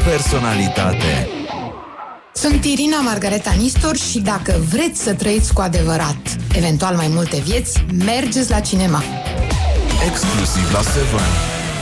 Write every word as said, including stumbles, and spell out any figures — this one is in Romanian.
personalitate. Sunt Irina Margareta Nistor și dacă vreți să trăiți cu adevărat, eventual mai multe vieți, mergeți la cinema. Exclusiv la Seven.